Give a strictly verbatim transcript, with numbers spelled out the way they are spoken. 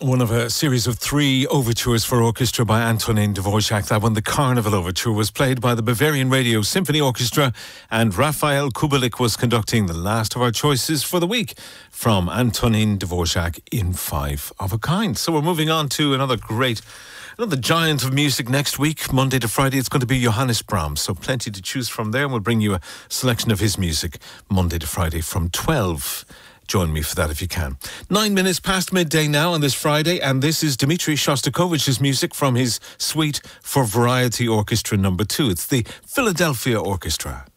One of a series of three overtures for orchestra by Antonin Dvorak. That one, the Carnival Overture, was played by the Bavarian Radio Symphony Orchestra, and Rafael Kubelik was conducting the last of our choices for the week from Antonin Dvorak in Five of a Kind. So we're moving on to another great, another giant of music next week. Monday to Friday, it's going to be Johannes Brahms. So plenty to choose from there, and we'll bring you a selection of his music Monday to Friday from twelve. Join me for that if you can. Nine minutes past midday now on this Friday, and this is Dmitri Shostakovich's music from his Suite for Variety Orchestra number two. It's the Philadelphia Orchestra.